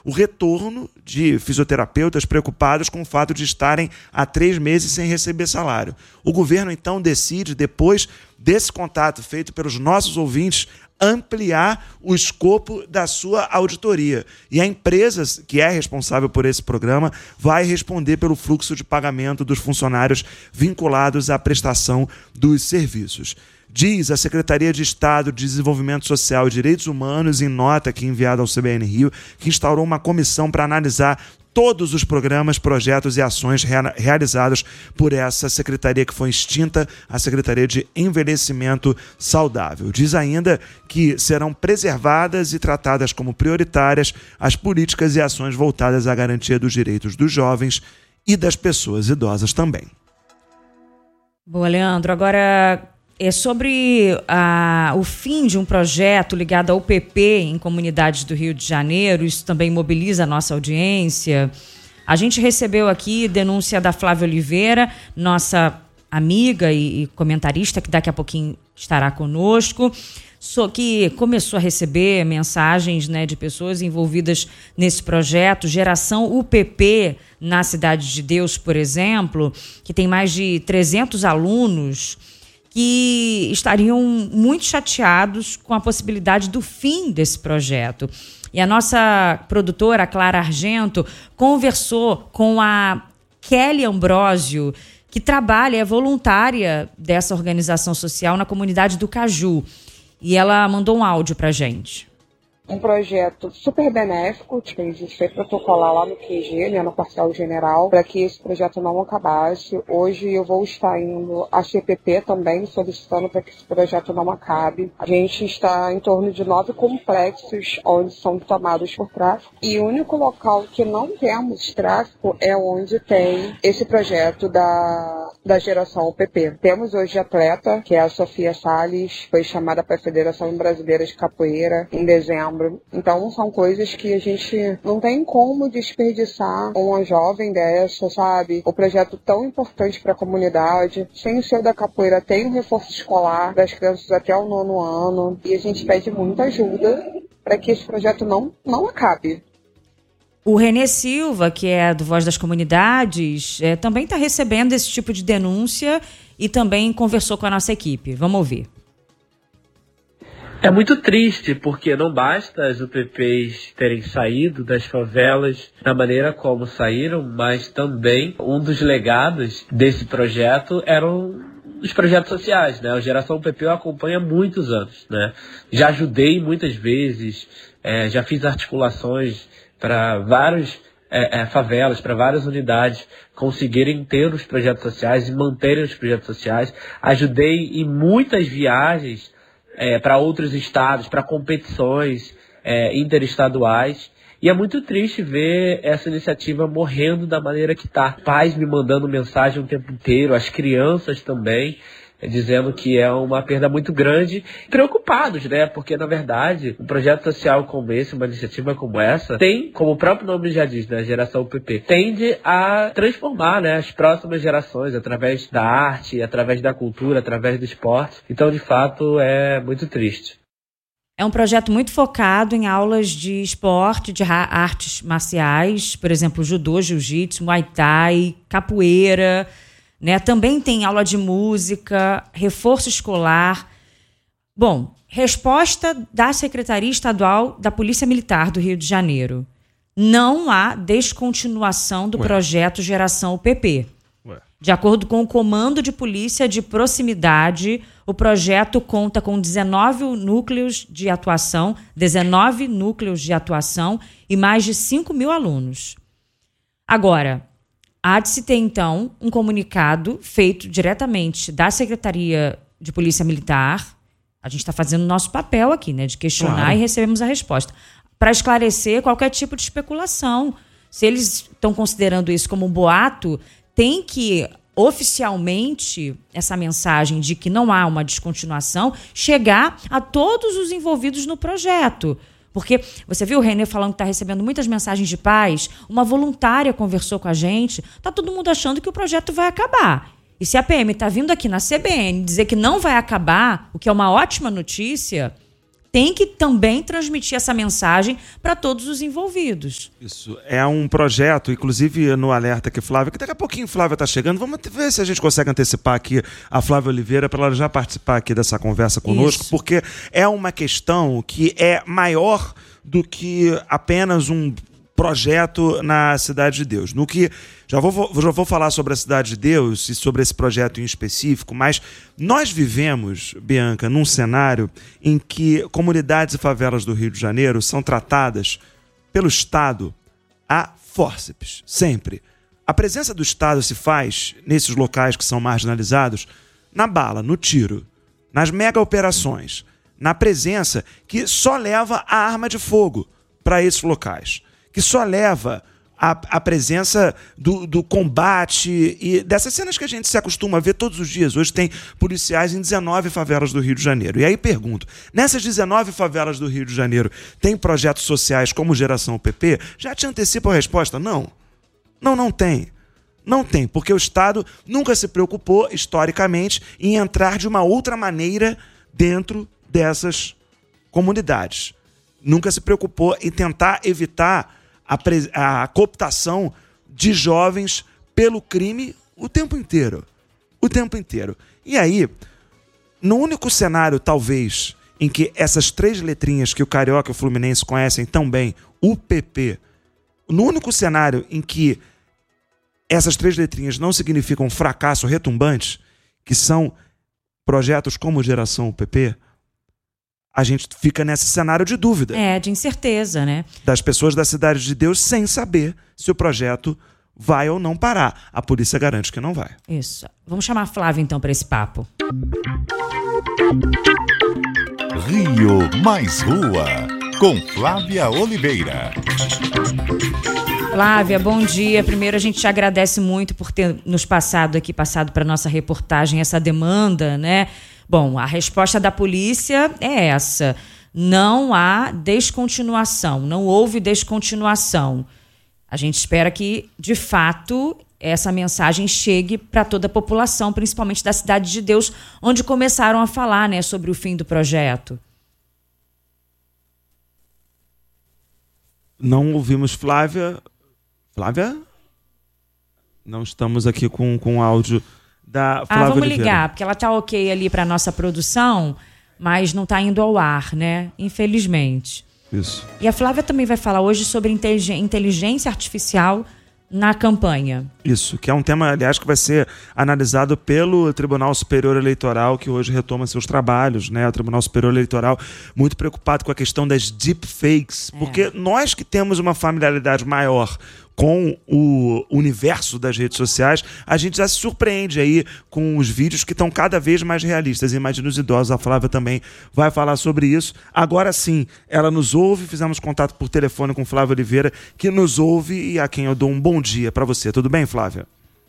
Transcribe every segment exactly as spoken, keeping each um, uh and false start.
o retorno de fisioterapeutas preocupados com o fato de estarem há três meses sem receber salário. O governo, então, decide, depois desse contato feito pelos nossos ouvintes, ampliar o escopo da sua auditoria. E a empresa que é responsável por esse programa vai responder pelo fluxo de pagamento dos funcionários vinculados à prestação dos serviços. Diz a Secretaria de Estado de Desenvolvimento Social e Direitos Humanos, em nota aqui enviada ao C B N Rio, que instaurou uma comissão para analisar todos os programas, projetos e ações rea- realizados por essa secretaria que foi extinta, a Secretaria de Envelhecimento Saudável. Diz ainda que serão preservadas e tratadas como prioritárias as políticas e ações voltadas à garantia dos direitos dos jovens e das pessoas idosas também. Boa, Leandro. Agora, é sobre a, o fim de um projeto ligado ao P P em comunidades do Rio de Janeiro. Isso também mobiliza a nossa audiência. A gente recebeu aqui denúncia da Flávia Oliveira, nossa amiga e, e comentarista, que daqui a pouquinho estará conosco, só que começou a receber mensagens, né, de pessoas envolvidas nesse projeto, Geração U P P, na Cidade de Deus, por exemplo, que tem mais de trezentos alunos, que estariam muito chateados com a possibilidade do fim desse projeto. E a nossa produtora, Clara Argento, conversou com a Kelly Ambrósio, que trabalha, é voluntária dessa organização social na comunidade do Caju. E ela mandou um áudio pra gente. Um projeto super benéfico, que a gente fez protocolar lá no Q G, né, no quartel general, para que esse projeto não acabasse. Hoje eu vou estar indo à C P P também, solicitando para que esse projeto não acabe. A gente está em torno de nove complexos onde são tomados por tráfico, e o único local que não temos tráfico é onde tem esse projeto da, da Geração U P P. Temos hoje atleta, que é a Sofia Salles, foi chamada para a Federação Brasileira de Capoeira em dezembro. Então são coisas que a gente não tem como desperdiçar uma jovem dessa, sabe? O projeto tão importante para a comunidade. Sem o seu da capoeira, tem um reforço escolar das crianças até o nono ano. E a gente pede muita ajuda para que esse projeto não, não acabe. O Renê Silva, que é do Voz das Comunidades, é, também está recebendo esse tipo de denúncia e também conversou com a nossa equipe. Vamos ouvir. É muito triste, porque não basta as U P Ps terem saído das favelas da maneira como saíram, mas também um dos legados desse projeto eram os projetos sociais, né? A Geração U P P eu acompanho há muitos anos, né? Já ajudei muitas vezes, é, já fiz articulações para vários é, é, favelas, para várias unidades conseguirem ter os projetos sociais e manterem os projetos sociais. Ajudei em muitas viagens É, para outros estados, para competições é, interestaduais. E é muito triste ver essa iniciativa morrendo da maneira que está. Pais me mandando mensagem o tempo inteiro, as crianças também, é, dizendo que é uma perda muito grande. Preocupados, né? Porque, na verdade, um projeto social como esse, uma iniciativa como essa, tem, como o próprio nome já diz, né, a Geração U P P, tende a transformar, né, as próximas gerações através da arte, através da cultura, através do esporte. Então, de fato, é muito triste. É um projeto muito focado em aulas de esporte, de artes marciais, por exemplo, judô, jiu-jitsu, muay thai, capoeira, né? Também tem aula de música, reforço escolar. Bom, resposta da Secretaria Estadual da Polícia Militar do Rio de Janeiro. Não há descontinuação do Ué. projeto Geração U P P. Ué. De acordo com o Comando de Polícia de Proximidade, o projeto conta com dezenove núcleos de atuação, dezenove núcleos de atuação e mais de cinco mil alunos. Agora, há de se ter, então, um comunicado feito diretamente da Secretaria de Polícia Militar. A gente está fazendo o nosso papel aqui, né, de questionar claro. E recebemos a resposta, para esclarecer qualquer tipo de especulação. Se eles estão considerando isso como um boato, tem que, oficialmente, essa mensagem de que não há uma descontinuação chegar a todos os envolvidos no projeto. Porque você viu o Renê falando que está recebendo muitas mensagens de pais, uma voluntária conversou com a gente, está todo mundo achando que o projeto vai acabar. E se a P M está vindo aqui na C B N dizer que não vai acabar, o que é uma ótima notícia, tem que também transmitir essa mensagem para todos os envolvidos. Isso. É um projeto, inclusive no alerta que Flávia, que daqui a pouquinho Flávia está chegando, vamos ver se a gente consegue antecipar aqui a Flávia Oliveira para ela já participar aqui dessa conversa conosco, Isso. porque é uma questão que é maior do que apenas um projeto na Cidade de Deus. No que já vou, já vou falar sobre a Cidade de Deus e sobre esse projeto em específico, mas nós vivemos, Bianca, num cenário em que comunidades e favelas do Rio de Janeiro são tratadas pelo Estado a fórceps, sempre. A presença do Estado se faz nesses locais que são marginalizados na bala, no tiro, nas mega operações, na presença que só leva a arma de fogo para esses locais, que só leva a, a presença do, do combate e dessas cenas que a gente se acostuma a ver todos os dias. Hoje tem policiais em dezenove favelas do Rio de Janeiro. E aí pergunto, nessas dezenove favelas do Rio de Janeiro, tem projetos sociais como Geração P P? Já te antecipo a resposta, não. Não, não tem. Não tem, porque o Estado nunca se preocupou, historicamente, em entrar de uma outra maneira dentro dessas comunidades. Nunca se preocupou em tentar evitar a, pre- a cooptação de jovens pelo crime o tempo inteiro. O tempo inteiro. E aí, no único cenário, talvez, em que essas três letrinhas que o Carioca e o Fluminense conhecem tão bem, U P P, no único cenário em que essas três letrinhas não significam fracasso retumbante, que são projetos como Geração U P P, a gente fica nesse cenário de dúvida. É, de incerteza, né? Das pessoas da Cidade de Deus sem saber se o projeto vai ou não parar. A polícia garante que não vai. Isso. Vamos chamar a Flávia, então, para esse papo. Rio Mais Rua, com Flávia Oliveira. Flávia, bom dia. Primeiro, a gente te agradece muito por ter nos passado aqui, passado para nossa reportagem essa demanda, né? Bom, a resposta da polícia é essa. Não há descontinuação, não houve descontinuação. A gente espera que, de fato, essa mensagem chegue para toda a população, principalmente da Cidade de Deus, onde começaram a falar, né, sobre o fim do projeto. Não ouvimos Flávia. Flávia? Não estamos aqui com, com áudio da Flávia Ah, vamos Oliveira. ligar, porque ela tá ok ali para nossa produção, mas não está indo ao ar, né? Infelizmente. Isso. E a Flávia também vai falar hoje sobre inteligência artificial na campanha. Isso, que é um tema, aliás, que vai ser analisado pelo Tribunal Superior Eleitoral, que hoje retoma seus trabalhos, né? O Tribunal Superior Eleitoral muito preocupado com a questão das deepfakes, É. porque nós que temos uma familiaridade maior com o universo das redes sociais, a gente já se surpreende aí com os vídeos que estão cada vez mais realistas. Imagina os idosos, a Flávia também vai falar sobre isso. Agora sim, ela nos ouve, fizemos contato por telefone com Flávia Oliveira, que nos ouve e a quem eu dou um bom dia para você. Tudo bem, Flávia?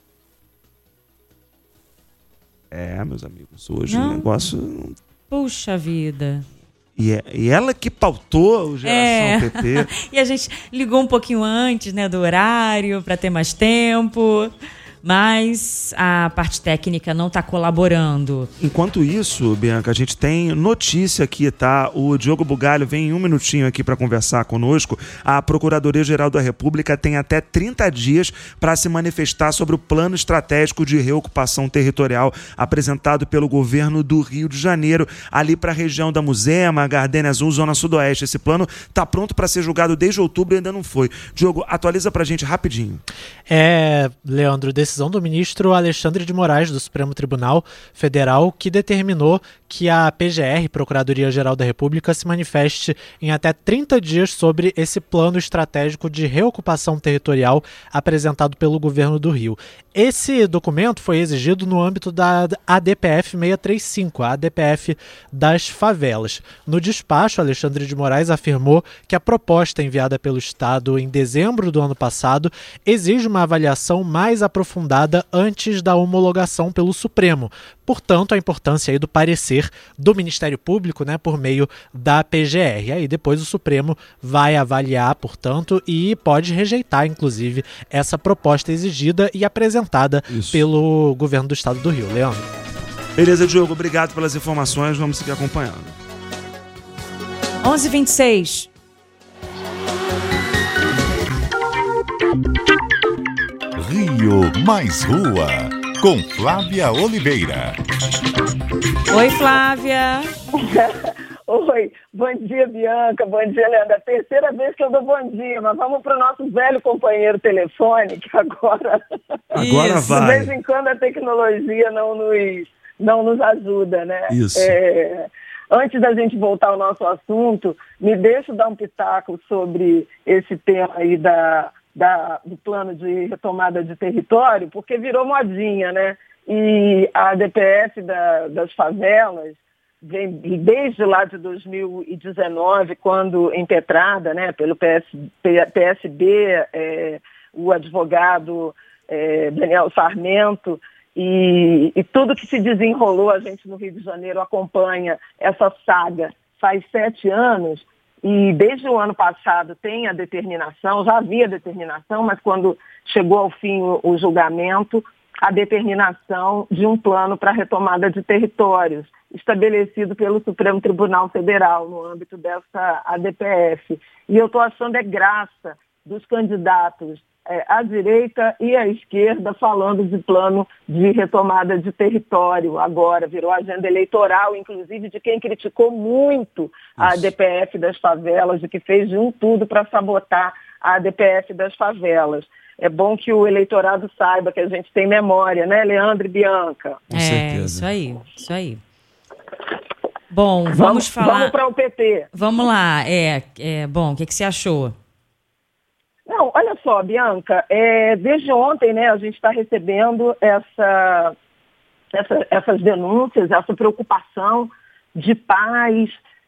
É, meus amigos, hoje Não. o negócio... Puxa vida. E, é, e ela que pautou o Geração É. P P. E a gente ligou um pouquinho antes, né, do horário, para ter mais tempo, mas a parte técnica não está colaborando. Enquanto isso, Bianca, a gente tem notícia aqui, tá? O Diogo Bugalho vem em um minutinho aqui para conversar conosco. A Procuradoria-Geral da República tem até trinta dias para se manifestar sobre o plano estratégico de reocupação territorial apresentado pelo governo do Rio de Janeiro, ali para a região da Muzema, Gardênia Azul, Zona Sudoeste. Esse plano está pronto para ser julgado desde outubro e ainda não foi. Diogo, atualiza para a gente rapidinho. É, Leandro, decisão do ministro Alexandre de Moraes, do Supremo Tribunal Federal, que determinou que a P G R, Procuradoria-Geral da República, se manifeste em até trinta dias sobre esse plano estratégico de reocupação territorial apresentado pelo governo do Rio. Esse documento foi exigido no âmbito da A D P F seiscentos e trinta e cinco, a A D P F das favelas. No despacho, Alexandre de Moraes afirmou que a proposta enviada pelo Estado em dezembro do ano passado exige uma avaliação mais aprofundada antes da homologação pelo Supremo. Portanto, a importância aí do parecer do Ministério Público, né, por meio da P G R. Aí depois o Supremo vai avaliar, portanto, e pode rejeitar, inclusive, essa proposta exigida e apresentada Isso. pelo governo do Estado do Rio. Leandro. Beleza, Diogo, obrigado pelas informações. Vamos seguir acompanhando. onze e vinte e seis. Rio Mais Rua, com Flávia Oliveira. Oi, Flávia. Oi, bom dia, Bianca, bom dia, Leandro. É a terceira vez que eu dou bom dia, mas vamos para o nosso velho companheiro telefone, que agora... Agora Isso. vai. De vez em quando a tecnologia não nos, não nos ajuda, né? Isso. É, antes da gente voltar ao nosso assunto, me deixa dar um pitaco sobre esse tema aí da, da, do plano de retomada de território, porque virou modinha, né? E a D P F da, das favelas vem desde lá de dois mil e dezenove, quando impetrada, né, pelo P S, P S B, é, o advogado é, Daniel Sarmento, e, e tudo que se desenrolou, a gente no Rio de Janeiro acompanha essa saga faz sete anos, e desde o ano passado tem a determinação, já havia determinação, mas quando chegou ao fim o, o julgamento, a determinação de um plano para a retomada de territórios, estabelecido pelo Supremo Tribunal Federal no âmbito dessa A D P F. E eu estou achando é graça dos candidatos é, à direita e à esquerda falando de plano de retomada de território. Agora virou agenda eleitoral, inclusive de quem criticou muito a A D P F das favelas, de que fez de um tudo para sabotar a A D P F das favelas. É bom que o eleitorado saiba que a gente tem memória, né, Leandro e Bianca? Com é, certeza. isso aí, isso aí. Bom, vamos, Vamos, falar... vamos para o P T. Vamos lá, é, é bom, o que, que você achou? Não, olha só, Bianca, é, desde ontem, né, a gente está recebendo essa, essa, essas denúncias, essa preocupação de pais,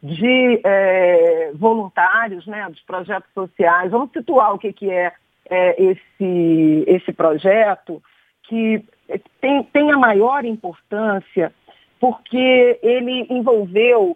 de é, voluntários, né, dos projetos sociais. Vamos situar o que, que é, é esse, esse projeto, que tem, tem a maior importância porque ele envolveu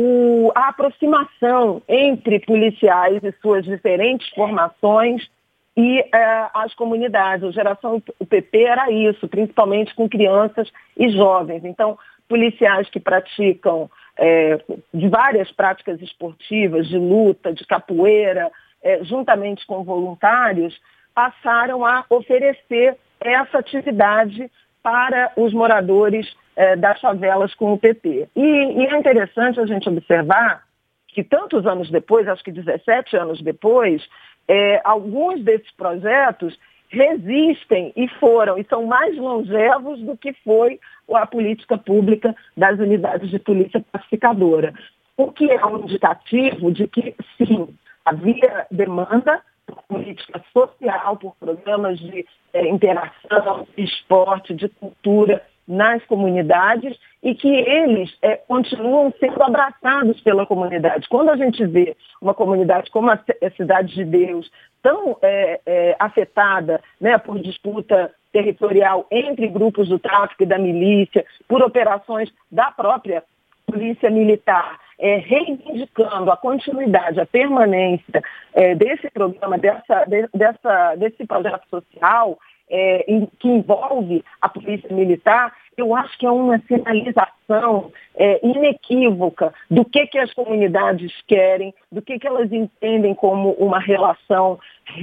o, a aproximação entre policiais e suas diferentes formações e é, as comunidades. A geração U P P era isso, principalmente com crianças e jovens. Então, policiais que praticam é, de várias práticas esportivas, de luta, de capoeira, é, juntamente com voluntários, passaram a oferecer essa atividade para os moradores eh, das favelas com o P T. E, e é interessante a gente observar que tantos anos depois, acho que dezessete anos depois, eh, alguns desses projetos resistem e foram, e são mais longevos do que foi a política pública das unidades de polícia pacificadora. O que é um indicativo de que, sim, havia demanda por política social, por programas de é, interação, de esporte, de cultura nas comunidades e que eles é, continuam sendo abraçados pela comunidade. Quando a gente vê uma comunidade como a Cidade de Deus tão é, é, afetada, né, por disputa territorial entre grupos do tráfico e da milícia, por operações da própria polícia militar, é, reivindicando a continuidade, a permanência é, desse programa, dessa, de, dessa, desse projeto social é, em, que envolve a polícia militar, eu acho que é uma sinalização é, inequívoca do que, que as comunidades querem, do que, que elas entendem como uma relação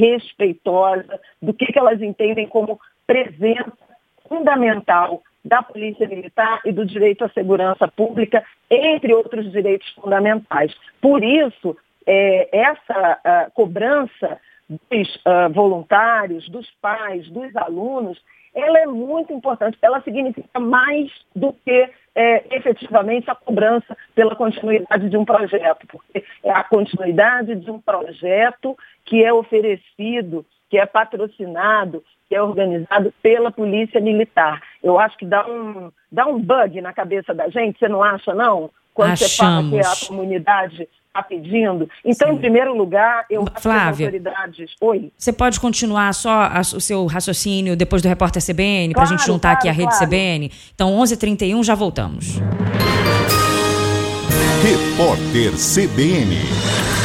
respeitosa, do que, que elas entendem como presença fundamental da Polícia Militar e do direito à segurança pública, entre outros direitos fundamentais. Por isso, é, essa a, cobrança dos a, voluntários, dos pais, dos alunos, ela é muito importante. Ela significa mais do que é, efetivamente a cobrança pela continuidade de um projeto, porque é a continuidade de um projeto que é oferecido, que é patrocinado, que é organizado pela Polícia Militar. Eu acho que dá um, dá um bug na cabeça da gente, você não acha, não? Quando Achamos. Você fala que a comunidade está pedindo. Então, Sim. em primeiro lugar, eu acho Flávia, que as autoridades... Oi? Você pode continuar só a, o seu raciocínio depois do Repórter C B N, para a claro, gente juntar claro, aqui a Rede claro. C B N? Então, onze e trinta e um, já voltamos. Repórter C B N.